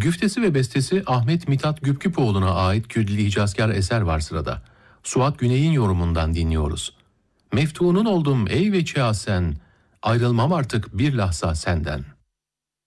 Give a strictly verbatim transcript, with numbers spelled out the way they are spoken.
Güftesi ve bestesi Ahmet Mithat Güpküpoğlu'na ait Kürdili Hicazkar eser var sırada. Suat Güney'in yorumundan dinliyoruz. Meftunun oldum ey veçi sen, ayrılmam artık bir lahza senden.